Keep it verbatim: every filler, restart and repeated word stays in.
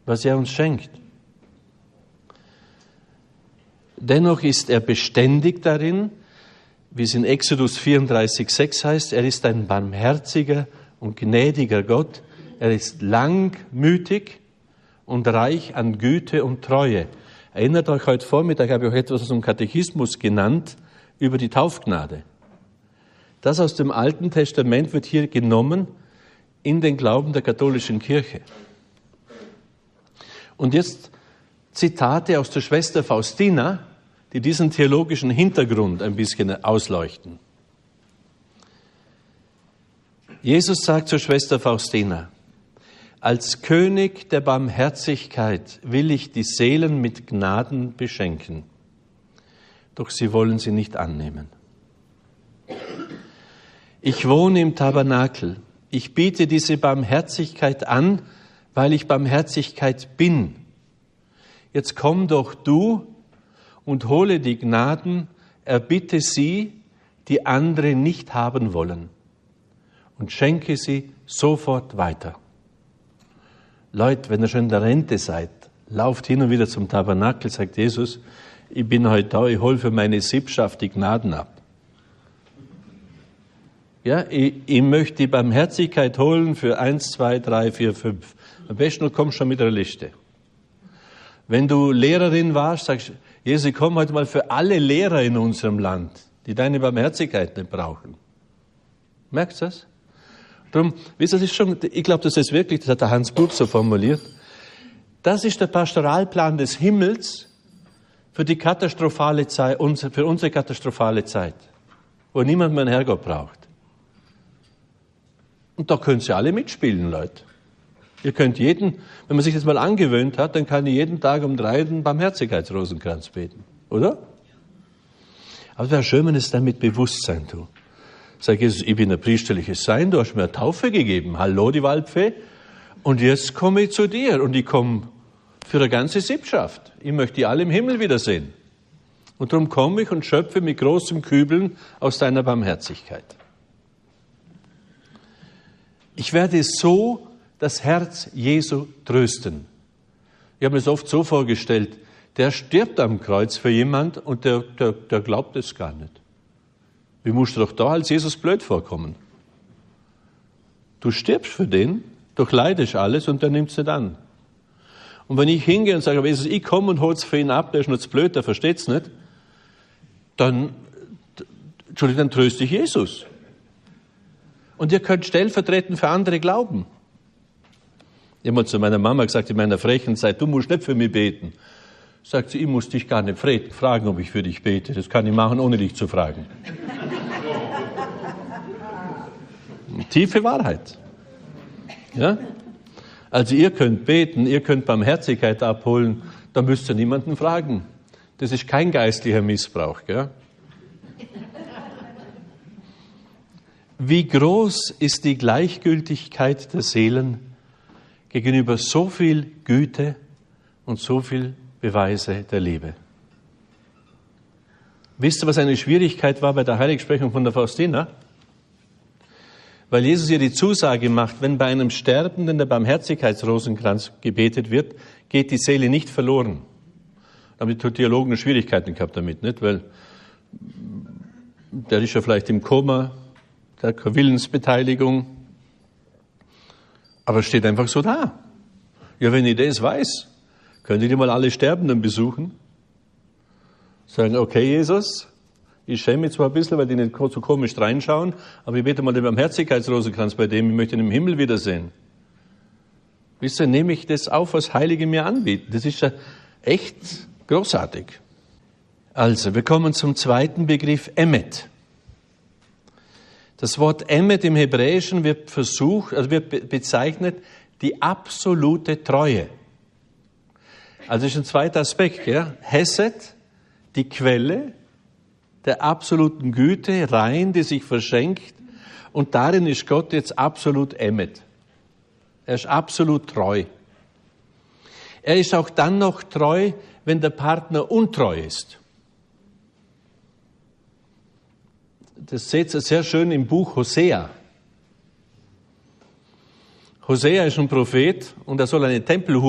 was er uns schenkt. Dennoch ist er beständig darin, wie es in Exodus vierunddreißig sechs heißt, er ist ein barmherziger und gnädiger Gott. Er ist langmütig und reich an Güte und Treue. Erinnert euch, heute Vormittag habe ich euch etwas aus dem Katechismus genannt über die Taufgnade. Das aus dem Alten Testament wird hier genommen in den Glauben der katholischen Kirche. Und jetzt Zitate aus der Schwester Faustina, die diesen theologischen Hintergrund ein bisschen ausleuchten. Jesus sagt zur Schwester Faustina: Als König der Barmherzigkeit will ich die Seelen mit Gnaden beschenken, doch sie wollen sie nicht annehmen. Ich wohne im Tabernakel. Ich biete diese Barmherzigkeit an, weil ich Barmherzigkeit bin. Jetzt komm doch du und hole die Gnaden, erbitte sie, die andere nicht haben wollen, und schenke sie sofort weiter. Leute, wenn ihr schon in der Rente seid, lauft hin und wieder zum Tabernakel, sagt Jesus, ich bin heute da, ich hole für meine Sippschaft die Gnaden ab. Ja, ich, ich möchte die Barmherzigkeit holen für eins, zwei, drei, vier, fünf. Am besten du kommst schon mit einer Liste. Wenn du Lehrerin warst, sagst du, Jesus, ich komme heute mal für alle Lehrer in unserem Land, die deine Barmherzigkeit nicht brauchen. Merkst du das? Darum, wisst ihr, das ist schon, ich glaube, das ist wirklich, das hat der Hans Buch so formuliert, das ist der Pastoralplan des Himmels für die katastrophale Zeit, für unsere katastrophale Zeit, wo niemand mehr einen Herrgott braucht. Und da können Sie alle mitspielen, Leute. Ihr könnt jeden, wenn man sich das mal angewöhnt hat, dann kann ich jeden Tag um drei den Barmherzigkeitsrosenkranz beten, oder? Aber es wäre schön, wenn es dann mit Bewusstsein tut. Sag Jesus, ich bin ein priesterliches Sein, du hast mir eine Taufe gegeben. Hallo, die Waldfee. Und jetzt komme ich zu dir und ich komme für eine ganze Sippschaft. Ich möchte die alle im Himmel wiedersehen. Und darum komme ich und schöpfe mit großen Kübeln aus deiner Barmherzigkeit. Ich werde so das Herz Jesu trösten. Ich habe mir das oft so vorgestellt, der stirbt am Kreuz für jemand und der, der, der glaubt es gar nicht. Wie musst du doch da als Jesus blöd vorkommen? Du stirbst für den, durchleidest alles und der nimmt es nicht an. Und wenn ich hingehe und sage, Jesus, ich komme und hol's für ihn ab, der ist nur zu blöd, der versteht es nicht, dann, Entschuldigung, dann tröste ich Jesus. Und ihr könnt stellvertretend für andere glauben. Ich habe mal zu meiner Mama gesagt, in meiner frechen Zeit, du musst nicht für mich beten. Sagt sie, ich muss dich gar nicht fragen, ob ich für dich bete. Das kann ich machen, ohne dich zu fragen. Tiefe Wahrheit. Ja? Also ihr könnt beten, ihr könnt Barmherzigkeit abholen, da müsst ihr niemanden fragen. Das ist kein geistlicher Missbrauch. Gell? Wie groß ist die Gleichgültigkeit der Seelen gegenüber so viel Güte und so viel Beweise der Liebe. Wisst ihr, was eine Schwierigkeit war bei der Heiligsprechung von der Faustina? Weil Jesus ihr die Zusage macht, wenn bei einem Sterbenden der Barmherzigkeitsrosenkranz gebetet wird, geht die Seele nicht verloren. Da haben die Theologen Schwierigkeiten gehabt damit, nicht? Weil der ist ja vielleicht im Koma, der hat keine Willensbeteiligung, aber es steht einfach so da. Ja, wenn ich das weiß, könnt ihr mal alle Sterbenden besuchen? Sagen, okay, Jesus, ich schäme mich zwar ein bisschen, weil die nicht so komisch reinschauen, aber ich bete mal den Barmherzigkeitsrosenkranz bei dem, ich möchte ihn im Himmel wiedersehen. Wisst ihr, nehme ich das auf, was Heilige mir anbieten. Das ist ja echt großartig. Also, wir kommen zum zweiten Begriff, Emet. Das Wort Emet im Hebräischen wird versucht, also wird bezeichnet die absolute Treue. Also ist ein zweiter Aspekt, ja. Hesed, die Quelle der absoluten Güte, rein, die sich verschenkt, und darin ist Gott jetzt absolut Emet. Er ist absolut treu. Er ist auch dann noch treu, wenn der Partner untreu ist. Das seht ihr sehr schön im Buch Hosea. Hosea ist ein Prophet und er soll eine Tempelhure